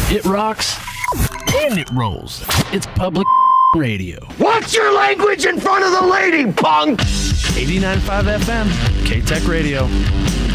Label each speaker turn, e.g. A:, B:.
A: It rocks and it rolls. It's public radio.
B: Watch your language in front of the lady, punk!
A: 89.5 FM, K-Tech Radio.